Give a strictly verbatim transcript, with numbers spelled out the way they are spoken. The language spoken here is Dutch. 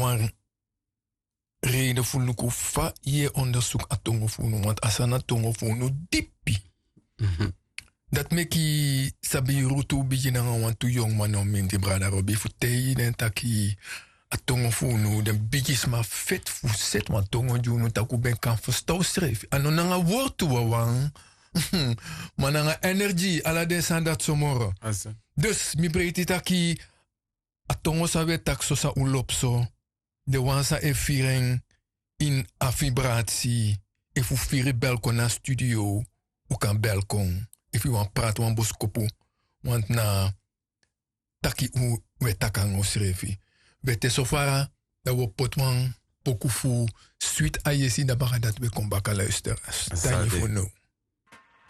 wan reden voor nuku fa je onderzoek a tongo funu. Want asana tongo funu diepi. Mhm. Dat meki sabi rutu begin aan want tu jong man om in die brada robi futei den taki a tongo funu den bigis ma fit fu set want tongo junu taku ben kan verstou schrijf. Ano nanga woord tu wang. Maar nanga energie ala den sandat somoro. Asa. Dus mi breiti taki a tongo sa we tak so sa ulopso. De wansa e firing in a vibratie. E fu firi belko na studio. U kan belkon. If you want praat wan boskopu. Want na taki u we takango srefi. We te sofara da wo potwan pokufu sweet ayesi da baga dat we kon baka luisteren. Thank you for now.